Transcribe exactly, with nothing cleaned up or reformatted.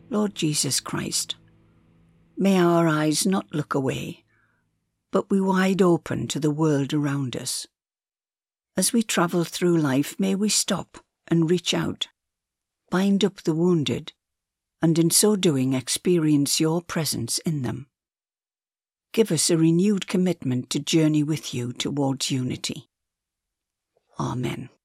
Lord Jesus Christ, may our eyes not look away, but be wide open to the world around us. As we travel through life, may we stop and reach out, bind up the wounded, and in so doing experience your presence in them. Give us a renewed commitment to journey with you towards unity. Amen.